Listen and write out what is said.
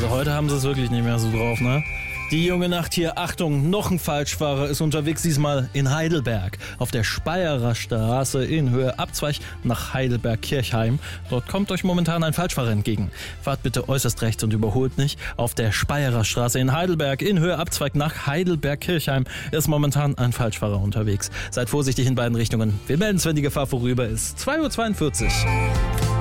Also heute haben sie es wirklich nicht mehr so drauf, ne? Die junge Nacht hier, Achtung, noch ein Falschfahrer ist unterwegs, diesmal in Heidelberg. Auf der Speyerer Straße in Höhe Abzweig nach Heidelberg-Kirchheim. Dort kommt euch momentan ein Falschfahrer entgegen. Fahrt bitte äußerst rechts und überholt nicht. Auf der Speyerer Straße in Heidelberg in Höhe Abzweig nach Heidelberg-Kirchheim ist momentan ein Falschfahrer unterwegs. Seid vorsichtig in beiden Richtungen. Wir melden es, wenn die Gefahr vorüber ist. 2:42 Uhr.